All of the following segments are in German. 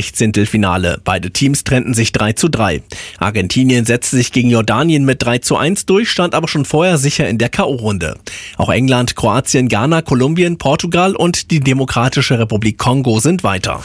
Sechzehntelfinale. Beide Teams trennten sich 3:3. Argentinien setzte sich gegen Jordanien mit 3:1 durch, stand aber schon vorher sicher in der K.O.-Runde. Auch England, Kroatien, Ghana, Kolumbien, Portugal und die Demokratische Republik Kongo sind weiter.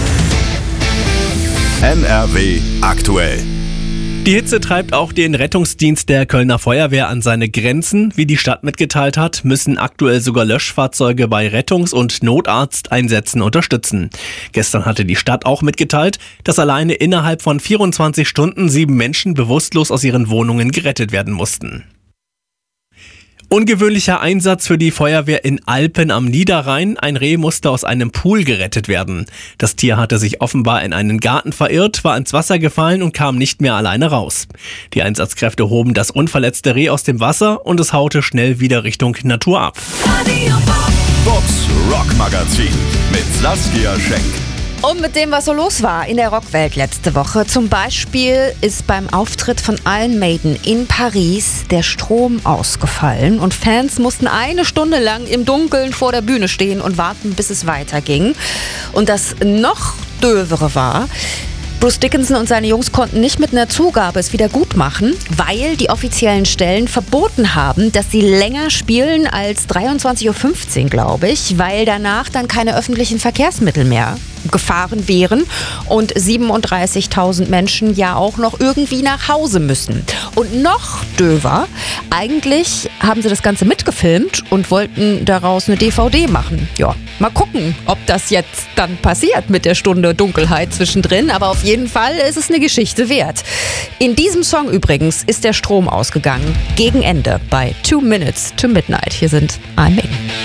NRW aktuell. Die Hitze treibt auch den Rettungsdienst der Kölner Feuerwehr an seine Grenzen. Wie die Stadt mitgeteilt hat, müssen aktuell sogar Löschfahrzeuge bei Rettungs- und Notarzteinsätzen unterstützen. Gestern hatte die Stadt auch mitgeteilt, dass alleine innerhalb von 24 Stunden 7 Menschen bewusstlos aus ihren Wohnungen gerettet werden mussten. Ungewöhnlicher Einsatz für die Feuerwehr in Alpen am Niederrhein. Ein Reh musste aus einem Pool gerettet werden. Das Tier hatte sich offenbar in einen Garten verirrt, war ins Wasser gefallen und kam nicht mehr alleine raus. Die Einsatzkräfte hoben das unverletzte Reh aus dem Wasser und es haute schnell wieder Richtung Natur ab. Box Rock Magazin mit Saskia Schenk. Und mit dem, was so los war in der Rockwelt letzte Woche. Zum Beispiel ist beim Auftritt von Iron Maiden in Paris der Strom ausgefallen und Fans mussten 1 Stunde lang im Dunkeln vor der Bühne stehen und warten, bis es weiterging. Und das noch dövere war, Bruce Dickinson und seine Jungs konnten nicht mit einer Zugabe es wieder gut machen, weil die offiziellen Stellen verboten haben, dass sie länger spielen als 23:15 Uhr, glaube ich, weil danach dann keine öffentlichen Verkehrsmittel mehr gefahren wären und 37.000 Menschen ja auch noch irgendwie nach Hause müssen. Und noch döver, eigentlich haben sie das Ganze mitgefilmt und wollten daraus eine DVD machen. Ja, mal gucken, ob das jetzt dann passiert mit der Stunde Dunkelheit zwischendrin, aber auf jeden Fall ist es eine Geschichte wert. In diesem Song übrigens ist der Strom ausgegangen, gegen Ende bei 2 Minutes to Midnight. Hier sind Iron Maiden.